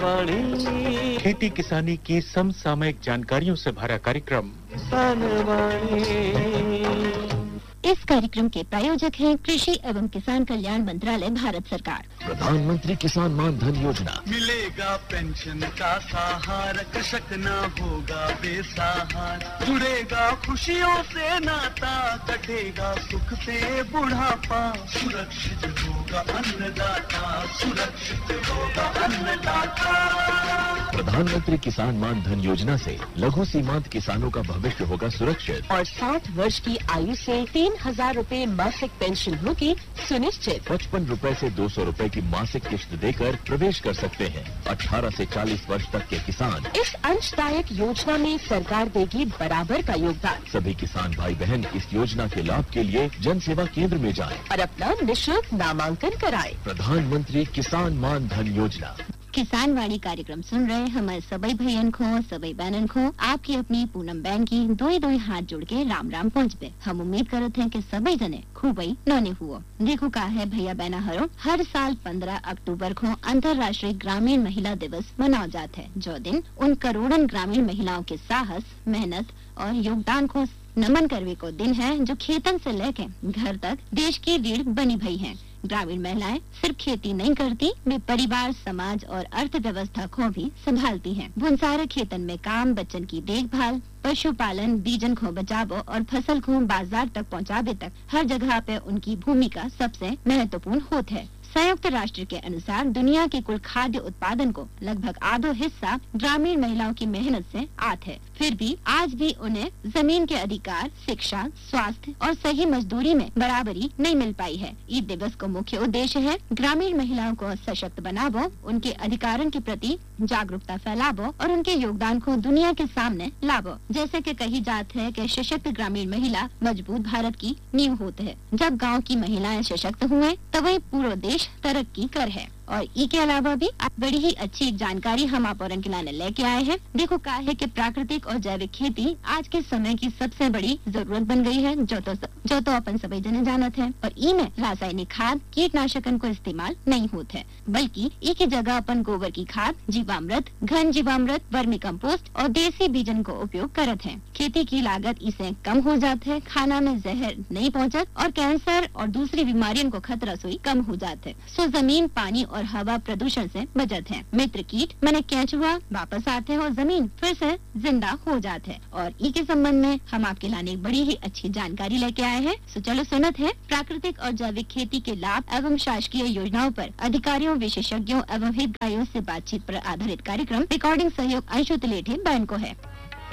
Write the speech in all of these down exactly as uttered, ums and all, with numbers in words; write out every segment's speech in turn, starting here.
खेती किसानी की समसामयिक जानकारियों से भरा कार्यक्रम किसान वाणी। इस कार्यक्रम के प्रायोजक हैं कृषि एवं किसान कल्याण मंत्रालय, भारत सरकार। प्रधानमंत्री किसान मान धन योजना। मिलेगा पेंशन का सहारा, कृषक न होगा बेसहारा, जुड़ेगा खुशियों से नाता, कटेगा सुख से बुढ़ापा, सुरक्षित होगा अन्नदाता, सुरक्षित होगा अन्नदाता। प्रधानमंत्री किसान मान धन योजना से लघु सीमांत किसानों का भविष्य होगा सुरक्षित और साठ वर्ष की आयु से तीन हजार रूपए मासिक पेंशन होगी सुनिश्चित। पचपन रूपए से दो सौ रूपए की मासिक किश्त देकर प्रवेश कर सकते हैं अठारह से चालीस वर्ष तक के किसान। इस अंशदायक योजना में सरकार देगी बराबर का योगदान। सभी किसान भाई बहन इस योजना के लाभ के लिए जन सेवा केंद्र में जाएं और अपना निःशुल्क नामांकन कराएं। प्रधानमंत्री किसान मान धन योजना। किसान वाणी कार्यक्रम सुन रहे हमारे सभी भैयन को, सभी बहनन को आपकी अपनी पूनम बहन की दो ही दो ही हाथ जोड़ के राम राम पहुँचबे। हम उम्मीद करते हैं कि सभी जने खूब ही नौने हुआ। देखो का है भैया बहना हरो, हर साल पंद्रह अक्टूबर को अंतर्राष्ट्रीय ग्रामीण महिला दिवस मनाया जाता है, जो दिन उन करोड़ों ग्रामीण महिलाओं के साहस, मेहनत और योगदान को नमन करने को दिन है, जो खेतन से लेके घर तक देश की रीढ़ बनी भई हैं। ग्रामीण महिलाएं सिर्फ खेती नहीं करती, वे परिवार, समाज और अर्थव्यवस्था को भी संभालती हैं। वो सारे खेतन में काम, बच्चन की देखभाल, पशुपालन, बीजन को बचावो और फसल को बाजार तक पहुंचावे तक हर जगह पे उनकी भूमिका सबसे महत्वपूर्ण होती है। संयुक्त राष्ट्र के अनुसार दुनिया के कुल खाद्य उत्पादन को लगभग आधो हिस्सा ग्रामीण महिलाओं की मेहनत से आता है। फिर भी आज भी उन्हें जमीन के अधिकार, शिक्षा, स्वास्थ्य और सही मजदूरी में बराबरी नहीं मिल पाई है। इस दिवस को मुख्य उद्देश्य है ग्रामीण महिलाओं को सशक्त बनावो, उनके अधिकारों के प्रति जागरूकता फैलावो और उनके योगदान को दुनिया के सामने लावो। जैसे कि कही जाती है कि सशक्त ग्रामीण महिला मजबूत भारत की नींव होती है। जब गाँव की महिलाएं सशक्त हुए तब वही पूरा देश तरक्की कर है। और इसके अलावा भी बड़ी ही अच्छी जानकारी हम आप और लाने लेके आए हैं। देखो क्या है कि प्राकृतिक और जैविक खेती आज के समय की सबसे बड़ी जरूरत बन गई है, जो तो जो तो अपन सभी जने जानत हैं। और ई में रासायनिक खाद, कीटनाशकन को इस्तेमाल नहीं होते है, बल्कि ई की जगह अपन गोबर की खाद, जीवामृत, घन जीवामृत, वर्मी कंपोस्ट और देसी बीजन को उपयोग करते हैं। खेती की लागत इसे कम हो जाती है, खाना में जहर नहीं पहुँचत और कैंसर और दूसरी बीमारियों को खतरा सोई कम हो जाते है। सो जमीन, पानी और हवा प्रदूषण से बचत है। मित्र कीट मैंने केंचुआ वापस आते हैं और जमीन फिर से जिंदा हो जाते हैं। और ई के संबंध में हम आपके लाने एक बड़ी ही अच्छी जानकारी लेके आए हैं। सो चलो सुनत है प्राकृतिक और जैविक खेती के लाभ एवं शासकीय योजनाओं पर अधिकारियों, विशेषज्ञों एवं हितग्राहियों से बातचीत पर आधारित कार्यक्रम। रिकॉर्डिंग सहयोग अंशु तिलेठी बहन को है।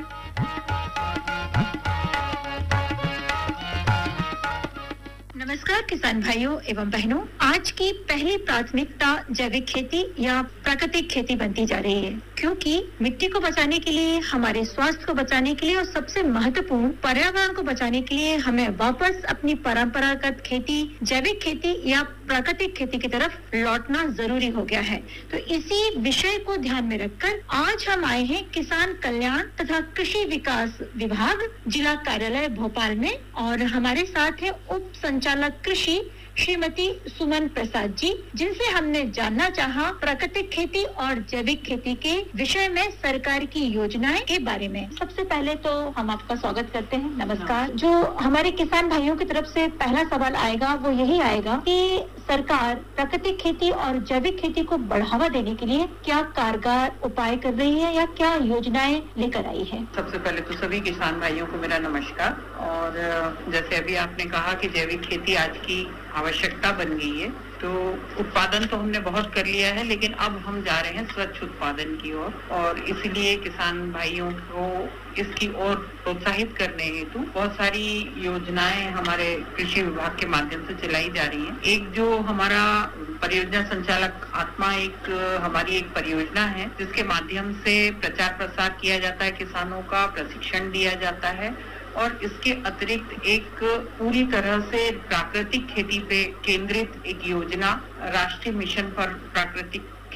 नमस्कार किसान भाइयों एवं बहनों, आज की पहली प्राथमिकता जैविक खेती या प्राकृतिक खेती बनती जा रही है, क्योंकि मिट्टी को बचाने के लिए, हमारे स्वास्थ्य को बचाने के लिए और सबसे महत्वपूर्ण पर्यावरण को बचाने के लिए हमें वापस अपनी परंपरागत खेती, जैविक खेती या प्राकृतिक खेती की तरफ लौटना जरूरी हो गया है। तो इसी विषय को ध्यान में रखकर आज हम आए हैं किसान कल्याण तथा कृषि विकास विभाग, जिला कार्यालय भोपाल में, और हमारे साथ है उप संचालक कृषि श्रीमती सुमन प्रसाद जी, जिनसे हमने जानना चाहा प्राकृतिक खेती और जैविक खेती के विषय में सरकार की योजनाएं के बारे में। सबसे पहले तो हम आपका स्वागत करते हैं। नमस्कार। जो हमारे किसान भाइयों की तरफ से पहला सवाल आएगा वो यही आएगा कि सरकार प्राकृतिक खेती और जैविक खेती को बढ़ावा देने के लिए क्या कारगर उपाय कर रही है या क्या योजनाएं लेकर आई है? सबसे पहले तो सभी किसान भाइयों को मेरा नमस्कार। और जैसे अभी आपने कहा कि जैविक खेती आज की आवश्यकता बन गई है, तो उत्पादन तो हमने बहुत कर लिया है, लेकिन अब हम जा रहे हैं स्वच्छ उत्पादन की ओर, और, और इसलिए किसान भाइयों को इसकी ओर प्रोत्साहित करने हेतु बहुत सारी योजनाएं हमारे कृषि विभाग के माध्यम से चलाई जा रही हैं। एक जो हमारा परियोजना संचालक आत्मा एक हमारी एक परियोजना है, जिसके माध्यम से प्रचार प्रसार किया जाता है, किसानों का प्रशिक्षण दिया जाता है, और इसके अतिरिक्त एक पूरी तरह से प्राकृतिक खेती पे केंद्रित एक योजना राष्ट्रीय मिशन पर प्राकृतिक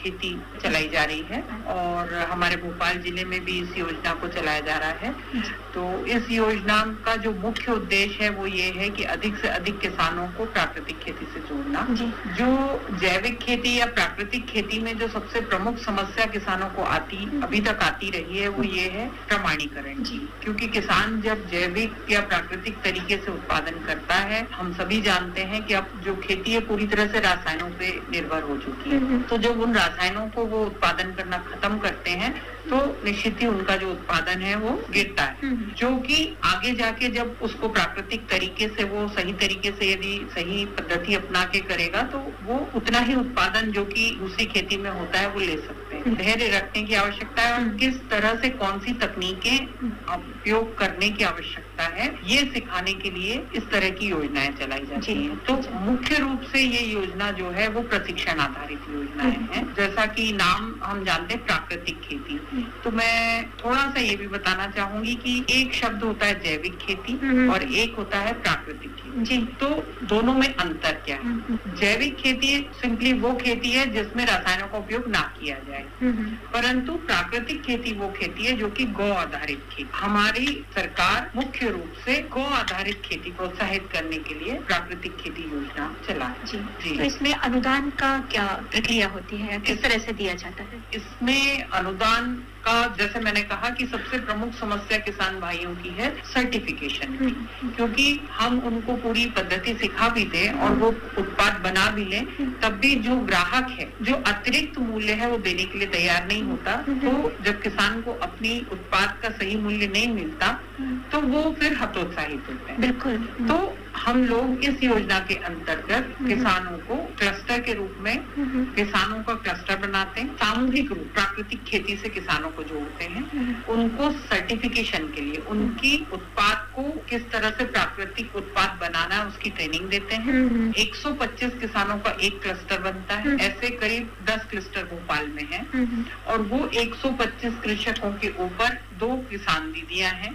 खेती चलाई जा रही है और हमारे भोपाल जिले में भी इस योजना को चलाया जा रहा है। तो इस योजना का जो मुख्य उद्देश्य है वो ये है कि अधिक से अधिक किसानों को प्राकृतिक खेती से जोड़ना। जो जैविक खेती या प्राकृतिक खेती में जो सबसे प्रमुख समस्या किसानों को आती अभी तक आती रही है वो ये है प्रमाणीकरण की, क्योंकि किसान जब जैविक या प्राकृतिक तरीके से उत्पादन करता है, हम सभी जानते हैं कि अब जो खेती है पूरी तरह से रसायनों पे निर्भर हो चुकी है। तो जब उन रसायनों को वो उत्पादन करना खत्म करते हैं तो निश्चित ही उनका जो उत्पादन है वो गिरता है, जो कि आगे जाके जब उसको प्राकृतिक तरीके से वो सही तरीके से यदि सही पद्धति अपना के करेगा तो वो उतना ही उत्पादन जो कि दूसरी खेती में होता है वो ले सकते हैं। धैर्य रखने की आवश्यकता है और किस तरह से कौन सी तकनीकें उपयोग करने की आवश्यकता है ये सिखाने के लिए इस तरह की योजनाएं चलाई जाती हैं। तो मुख्य रूप से ये योजना जो है वो प्रशिक्षण आधारित योजनाएं हैं। जैसा कि नाम हम जानते हैं प्राकृतिक खेती, तो मैं थोड़ा सा ये भी बताना चाहूंगी कि एक शब्द होता है जैविक खेती और एक होता है प्राकृतिक खेती। जी, तो दोनों में अंतर क्या है? जैविक खेती सिंपली वो खेती है जिसमें रसायनों का उपयोग ना किया जाए, परंतु प्राकृतिक खेती वो खेती है जो कि गौ आधारित खेती। हमारी सरकार मुख्य रूप से गौ आधारित खेती प्रोत्साहित करने के लिए प्राकृतिक खेती योजना चलाए। जी, जी। तो इसमें अनुदान का क्या प्रक्रिया होती है, किस तरह से दिया जाता है? इसमें अनुदान का जैसे मैंने कहा कि सबसे प्रमुख समस्या किसान भाइयों की है सर्टिफिकेशन की, क्योंकि हम उनको पूरी पद्धति सिखा भी दें और वो उत्पाद बना भी लें, तब भी जो ग्राहक है जो अतिरिक्त मूल्य है वो देने के लिए तैयार नहीं होता। तो जब किसान को अपनी उत्पाद का सही मूल्य नहीं मिलता तो वो फिर हतोत्साहित होते हैं। बिल्कुल। तो हम लोग इस योजना के अंतर्गत किसानों को क्लस्टर के रूप में किसानों का क्लस्टर बनाते हैं, सामूहिक रूप प्राकृतिक खेती से किसानों को जोड़ते हैं, उनको सर्टिफिकेशन के लिए उनकी उत्पाद को किस तरह से प्राकृतिक उत्पाद बनाना है उसकी ट्रेनिंग देते हैं। एक सौ पच्चीस किसानों का एक क्लस्टर बनता है, ऐसे करीब दस क्लस्टर भोपाल में हैं और वो एक सौ पच्चीस कृषकों के ऊपर दो किसान दीदियां हैं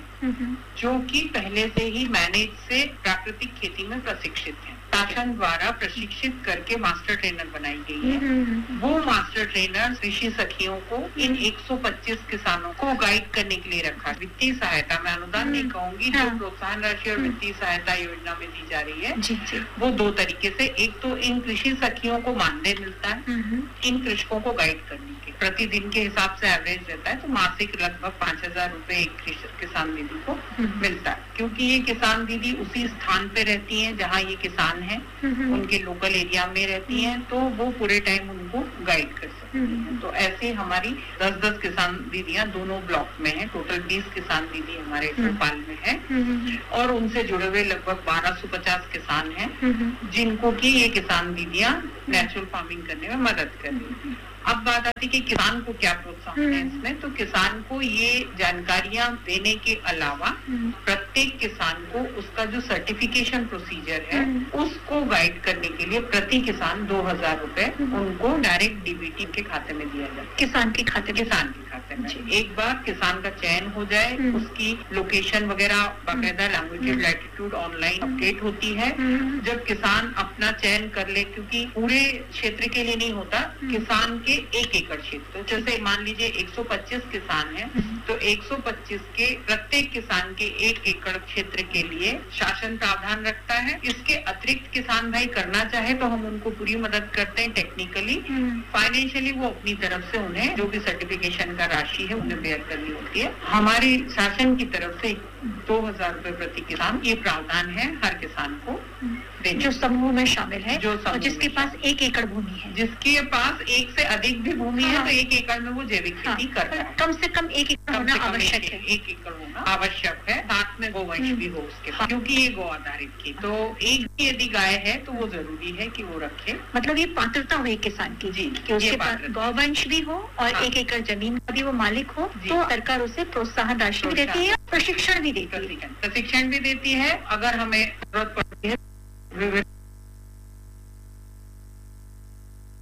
जो कि पहले से ही मैनेज से प्राकृतिक खेती में प्रशिक्षित हैं। शासन द्वारा प्रशिक्षित करके मास्टर ट्रेनर बनाई गई है। वो मास्टर ट्रेनर कृषि सखियों को इन एक सौ पच्चीस किसानों को गाइड करने के लिए रखा। वित्तीय सहायता, मैं अनुदान नहीं कहूंगी, जो प्रोत्साहन राशि और वित्तीय सहायता योजना में दी जा रही है जी, जी। वो दो तरीके से, एक तो इन कृषि सखियों को मानदेय मिलता है इन कृषकों को गाइड करने के, प्रतिदिन के हिसाब से एवरेज रहता है, तो मासिक लगभग पाँच हजार रूपए एक किसान दीदी को मिलता है, क्योंकि ये किसान दीदी उसी स्थान पे रहती है जहाँ ये किसान है, उनके लोकल एरिया में रहती हैं, तो वो पूरे टाइम उनको गाइड कर सकती हैं। तो ऐसे हमारी दस दस किसान दीदियां दोनों ब्लॉक में हैं, टोटल बीस किसान दीदी हमारे भोपाल में हैं और उनसे जुड़े हुए लगभग बारह सौ पचास किसान हैं जिनको की ये किसान दीदियां नेचुरल फार्मिंग करने में मदद कर रही हैं। अब बात आती है कि किसान को क्या प्रोत्साहन है इसमें, तो किसान को ये जानकारियां देने के अलावा प्रत्येक किसान को उसका जो सर्टिफिकेशन प्रोसीजर है उसको गाइड करने के लिए प्रति किसान दो हजार रूपए उनको डायरेक्ट डीबीटी के खाते में दिया जाए। किसान के खाते किसान के खाते में एक बार किसान का चयन हो जाए, उसकी लोकेशन वगैरह बाकायदा लैंग्वेज लैटिट्यूड ऑनलाइन अपडेट होती है। जब किसान अपना चयन कर ले, क्योंकि पूरे क्षेत्र के लिए नहीं होता, किसान के एक एकड़ क्षेत्र, तो जैसे मान लीजिए एक सौ पच्चीस किसान हैं, तो एक सौ पच्चीस के प्रत्येक किसान के एक एकड़ क्षेत्र के लिए शासन प्रावधान रखता है। इसके अतिरिक्त किसान भाई करना चाहे तो हम उनको पूरी मदद करते हैं, टेक्निकली, फाइनेंशियली वो अपनी तरफ से उन्हें जो भी सर्टिफिकेशन का राशि है उन्हें बेयर करनी होती है। हमारी शासन की तरफ से दो हजार रूपए प्रति किसान ये प्रावधान है हर किसान को जो समूह में शामिल है, जो और जिसके पास एक एकड़ भूमि है, जिसके पास एक से अधिक भी भूमि हाँ। है तो एक एकड़ में वो जैविक खेती हाँ। करता है। कम से कम एक एकड़ होना आवश्यक है, एक एकड़ होना आवश्यक है, साथ में गोवंश भी हो उसके पास, क्योंकि ये गौ आधारित खेती। तो एक भी यदि गाय है तो वो जरूरी है कि वो रखे। मतलब ये पात्रता हुई किसान की जी, कि उसके पास गौवंश भी हो और हाँ। एक एकड़ जमीन का भी वो मालिक हो, तो सरकार उसे प्रोत्साहन राशि भी देती है, प्रशिक्षण भी देती है प्रशिक्षण भी देती है। अगर हमें जरूरत पड़ती है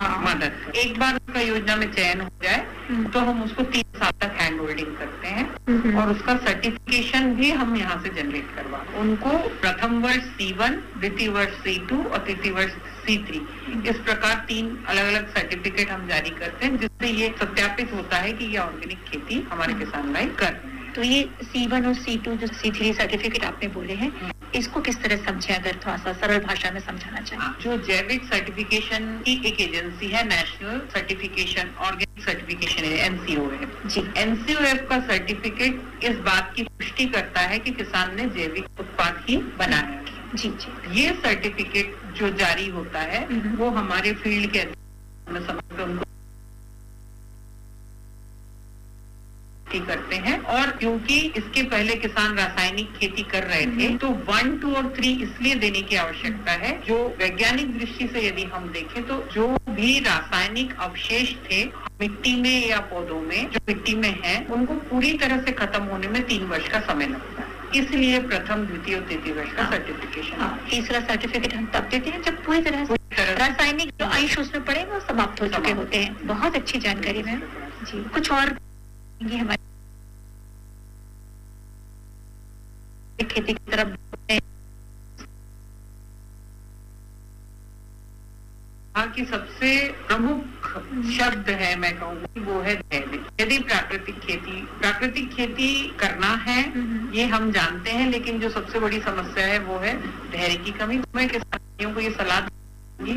मदद। एक बार उसका योजना में चयन हो जाए तो हम उसको तीन साल तक हैंड होल्डिंग करते हैं और उसका सर्टिफिकेशन भी हम यहाँ से जनरेट करवा उनको प्रथम वर्ष सी वन, द्वितीय वर्ष सी टू और तृतीय वर्ष सी थ्री, इस प्रकार तीन अलग अलग सर्टिफिकेट हम जारी करते हैं, जिससे ये सत्यापित होता है कि ये ऑर्गेनिक खेती हमारे किसान भाई कर रहे हैं। तो ये सी वन और सी टू जो सी थ्री सर्टिफिकेट आपने बोले हैं, इसको किस तरह समझे, अगर थोड़ा सा सरल भाषा में समझाना चाहिए? जो जैविक सर्टिफिकेशन की एक एजेंसी है, national certification organic certification N C O F G. N C O F का सर्टिफिकेट इस बात की पुष्टि करता है कि किसान ने जैविक उत्पाद ही बनाया है। जी जी। ये सर्टिफिकेट जो जारी होता है वो हमारे फील्ड के समय पे उनको करते हैं, और क्योंकि इसके पहले किसान रासायनिक खेती कर रहे थे तो वन, टू और थ्री इसलिए देने की आवश्यकता है। जो वैज्ञानिक दृष्टि से यदि हम देखें तो जो भी रासायनिक अवशेष थे मिट्टी में या पौधों में, जो मिट्टी में है, उनको पूरी तरह से खत्म होने में तीन वर्ष का समय लगता है। इसलिए प्रथम, द्वितीय और तृतीय वर्ष का सर्टिफिकेशन। तीसरा सर्टिफिकेट हम तब देते हैं जब पूरी तरह से रासायनिक जो अंश उसमें पड़े वो समाप्त हो चुके होते हैं। बहुत अच्छी जानकारी मैम जी। कुछ और हमारे खेती की तरफ की सबसे प्रमुख शब्द है, मैं कहूँगी वो है धैर्य। यदि प्राकृतिक खेती प्राकृतिक खेती करना है ये हम जानते हैं, लेकिन जो सबसे बड़ी समस्या है वो है धैर्य की कमी। मैं किसानियों को ये सलाह दूंगी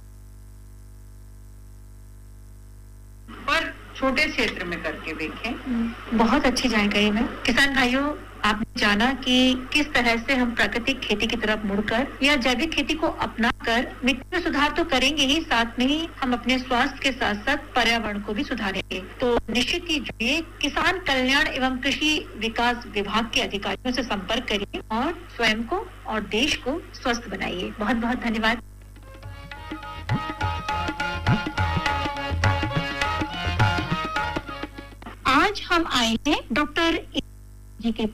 पर छोटे क्षेत्र में करके देखें। बहुत अच्छी जानकारी में किसान भाइयों, आपने जाना कि किस तरह से हम प्राकृतिक खेती की तरफ मुड़कर या जैविक खेती को अपनाकर मिट्टी में सुधार तो करेंगे ही, साथ में ही हम अपने स्वास्थ्य के साथ साथ पर्यावरण को भी सुधारेंगे। तो निश्चित ही जुड़िए, किसान कल्याण एवं कृषि विकास विभाग के अधिकारियों से संपर्क करिए और स्वयं को और देश को स्वस्थ बनाइए। बहुत बहुत धन्यवाद। आज हम आए हैं डॉक्टर जी के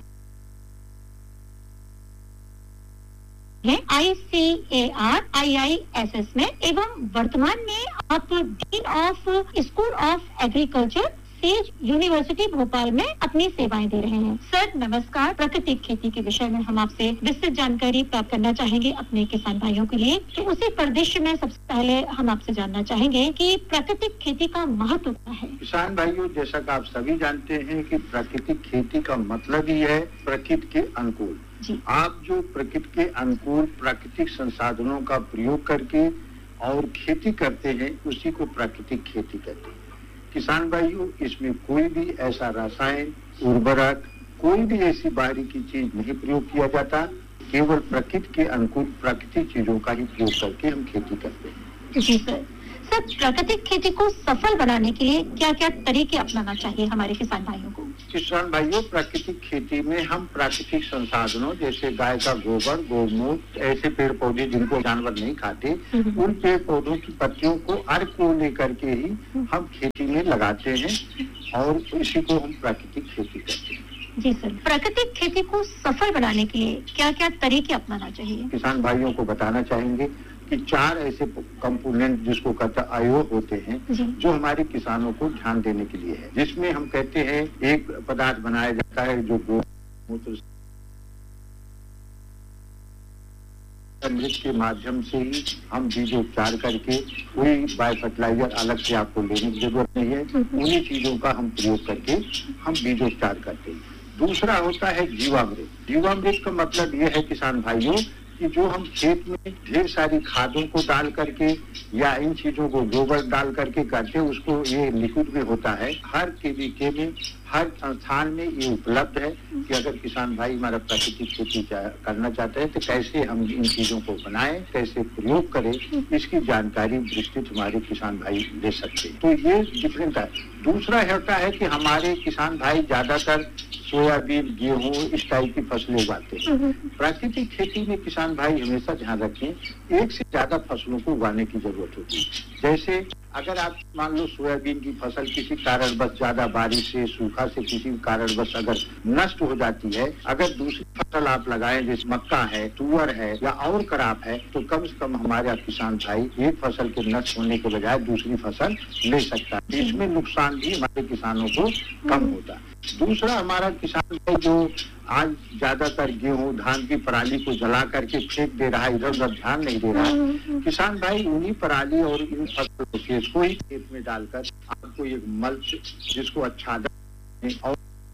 आई सी A R I I S S में एवं वर्तमान में आप dean of school of agriculture says university Bhopal में अपनी सेवाएं दे रहे हैं। सर नमस्कार। प्राकृतिक खेती के विषय में हम आपसे विस्तृत जानकारी प्राप्त करना चाहेंगे अपने किसान भाइयों के लिए। तो उसी परिदृश्य में सबसे पहले हम आपसे जानना चाहेंगे कि प्राकृतिक खेती का महत्व क्या है? किसान भाइयों, जैसा कि आप सभी जानते हैं कि प्राकृतिक खेती का मतलब ही है प्रकृति के अनुकूल। जी। आप जो प्रकृति के अनुकूल प्राकृतिक संसाधनों का प्रयोग करके और खेती करते हैं उसी को प्राकृतिक खेती कहते हैं। किसान भाइयों, इसमें कोई भी ऐसा रसायन, उर्वरक, कोई भी ऐसी बाहरी की चीज नहीं प्रयोग किया जाता। केवल प्रकृति के अनुकूल प्राकृतिक चीजों का ही प्रयोग करके हम खेती करते हैं। जी सर। सर, प्राकृतिक खेती को सफल बनाने के लिए क्या क्या तरीके अपनाना चाहिए हमारे किसान भाइयों को? किसान भाइयों, प्राकृतिक खेती में हम प्राकृतिक संसाधनों जैसे गाय का गोबर, गौमूत्र, ऐसे पेड़ पौधे जिनको जानवर नहीं खाते, उन पेड़ पौधों की पत्तियों को अर्क को लेकर के ही हम खेती में लगाते हैं और इसी को हम प्राकृतिक खेती करते हैं। जी सर। प्राकृतिक खेती को सफल बनाने के लिए क्या क्या तरीके अपनाना चाहिए? किसान भाइयों को बताना चाहेंगे कि चार ऐसे कंपोनेंट जिसको कहते हैं आयोग होते हैं जो हमारे किसानों को ध्यान देने के लिए है, जिसमें हम कहते हैं एक पदार्थ बनाया जाता है जो गोमूत्र अमृत के माध्यम से ही हम बीजोपचार करके, कोई बायो फर्टिलाइजर अलग से आपको लेने की जरूरत नहीं है, उन्हीं चीजों का हम प्रयोग करके हम बीजोपचार करते हैं। दूसरा होता है जीवामृत। जीवामृत का मतलब यह है किसान भाइयों कि जो हम खेत में ढेर सारी खादों को डाल करके या इन चीजों को गोबर डाल करके करते हैं, उसको ये लिक्विड में होता है। हर केवीके में, हर संस्थान में ये उपलब्ध है कि अगर किसान भाई हमारा प्राकृतिक खेती करना चाहते हैं तो कैसे हम इन चीजों को बनाएं, कैसे प्रयोग करें, इसकी जानकारी विस्तृत हमारे किसान भाई ले सकते हैं। तो ये डिफरेंट है। दूसरा होता है कि हमारे किसान भाई ज्यादातर सोयाबीन, गेहूं इस टाइप की फसलें उगाते हैं। प्राकृतिक खेती में किसान भाई हमेशा ध्यान रखें, एक से ज्यादा फसलों को उगाने की जरूरत होती है। जैसे अगर आप मान लो सोयाबीन की फसल किसी कारणवश ज्यादा बारिश से, सूखा से किसी कारणवश अगर नष्ट हो जाती है, अगर दूसरी फसल आप लगाएं जैसे मक्का है, तुअर है या और क्रॉप है, तो कम से कम हमारे किसान भाई एक फसल के नष्ट होने के बजाय दूसरी फसल ले सकता है। इसमें नुकसान भी हमारे किसानों को कम होता है। दूसरा, हमारा किसान भाई जो आज ज्यादातर गेहूं धान की पराली को जला करके फेंक दे रहा है, इधर उधर ध्यान नहीं दे रहा है, किसान भाई उन्हीं पराली और इन फसलों के को ही खेत में डालकर आपको एक मल्च जिसको आच्छादन, और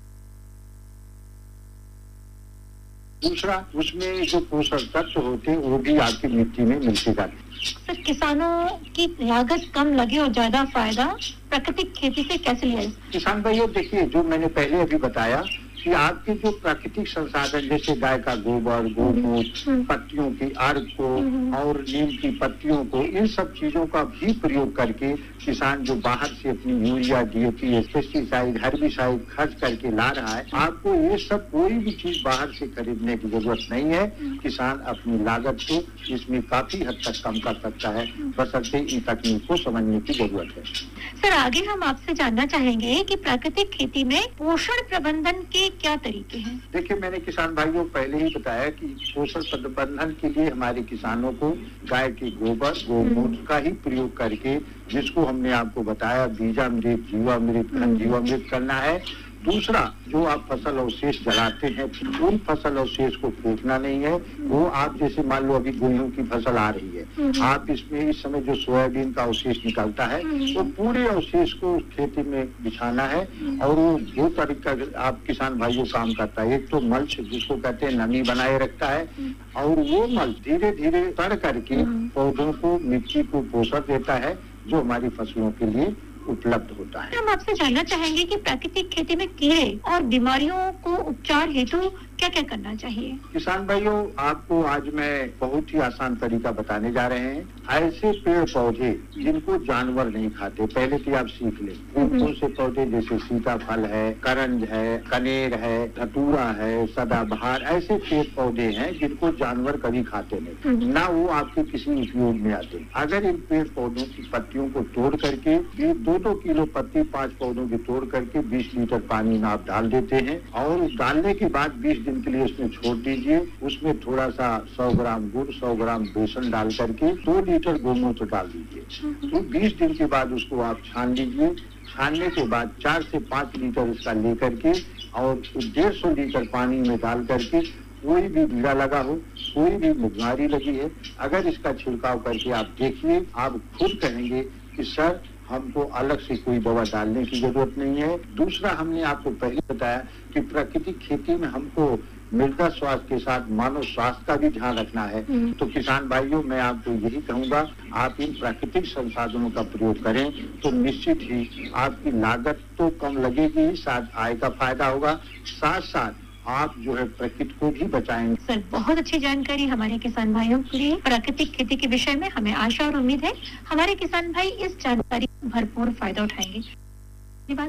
दूसरा उसमें जो पोषक तत्व होते हैं वो भी आपकी मिट्टी में मिलते जाते हैं। सर, किसानों की लागत कम लगे और ज्यादा फायदा प्राकृतिक खेती से कैसे लिया? किसान भाइयों देखिए, जो मैंने पहले अभी बताया कि आपके जो प्राकृतिक संसाधन जैसे गाय का गोबर, गोमूत्र, पत्तियों की अर्क को और नीम की पत्तियों को, इन सब चीजों का भी प्रयोग करके किसान जो बाहर से अपनी यूरिया, डीएपी, पेस्टिसाइड, हर्बिसाइड खर्च करके ला रहा है, आपको ये सब कोई भी चीज बाहर से खरीदने की जरूरत नहीं है। किसान अपनी लागत को इसमें काफी हद तक कम कर सकता है, बशर्ते इन तकनीक को समझने की जरूरत है। सर, आगे हम आपसे जानना चाहेंगे कि प्राकृतिक खेती में पोषण प्रबंधन के क्या तरीके हैं? देखिए, मैंने किसान भाइयों पहले ही बताया कि पोषण प्रबंधन के लिए हमारे किसानों को गाय के गोबर, गोमूत्र का ही प्रयोग करके, जिसको हमने आपको बताया बीजामृत, जीवामृत, खंड जीवामृत करना है। दूसरा, जो आप फसल अवशेष जलाते हैं उन फसल अवशेष को फेंकना नहीं है। वो आप जैसे मान लो अभी गेहूं की फसल आ रही है, आप इसमें इस समय जो सोयाबीन का अवशेष निकलता है वो पूरे अवशेष को खेती में बिछाना है। और वो दो तरीका आप किसान भाइयों काम करता है, एक तो मल्च जिसको कहते हैं नमी बनाए रखता है, और वो मल्च धीरे धीरे सड़ करके पौधों को, मिट्टी को पोषण देता है जो हमारी फसलों के लिए उपलब्ध होता है। हम आपसे जानना चाहेंगे कि प्राकृतिक खेती में कीड़े और बीमारियों को उपचार हेतु क्या क्या करना चाहिए? किसान भाइयों, आपको आज मैं बहुत ही आसान तरीका बताने जा रहे हैं। ऐसे पेड़ पौधे जिनको जानवर नहीं खाते, पहले तो आप सीख ले। कौन से पौधे जैसे सीताफल है, करंज है, कनेर है, धतूरा है, सदाबहार, ऐसे पेड़ पौधे हैं जिनको जानवर कभी खाते नहीं, ना वो आपके किसी उपयोग में आते। अगर इन पेड़ पौधों की पत्तियों को तोड़ करके, दो दो किलो पत्ती पांच पौधों की तोड़ करके बीस लीटर पानी में आप डाल देते हैं, और डालने के बाद बीस दिन के लिए उसमें छोड़ दीजिए। उसमें थोड़ा सा सौ ग्राम गुड़, सौ ग्राम बेसन डाल करके दो लीटर गोमूत्र डाल दीजिए। तो बीस दिन के बाद उसको आप छान लीजिए। छानने के बाद चार से पाँच लीटर इसका लेकर के और डेढ़ सौ लीटर पानी में डाल करके, कोई भी कीड़ा लगा हो, कोई भी बीमारी लगी है, अगर इसका छिड़काव करके आप देखिए, आप खुद कहेंगे कि सर हमको अलग से कोई दवा डालने की जरूरत नहीं है। दूसरा, हमने आपको पहले बताया कि प्राकृतिक खेती में हमको मृदा स्वास्थ्य के साथ मानव स्वास्थ्य का भी ध्यान रखना है। तो किसान भाइयों, मैं आपको यही कहूंगा, आप इन प्राकृतिक संसाधनों का प्रयोग करें तो निश्चित ही आपकी लागत तो कम लगेगी, साथ आय का फायदा होगा, साथ साथ आप जो है प्रकृति को भी बचाएंगे। सर, बहुत अच्छी जानकारी हमारे किसान भाइयों के लिए प्राकृतिक खेती के विषय में। हमें आशा और उम्मीद है हमारे किसान भाई इस जानकारी का भरपूर फायदा उठाएंगे। धन्यवाद।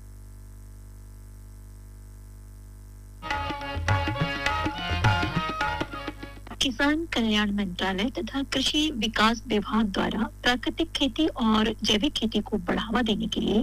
किसान कल्याण मंत्रालय तथा कृषि विकास विभाग द्वारा प्राकृतिक खेती और जैविक खेती को बढ़ावा देने के लिए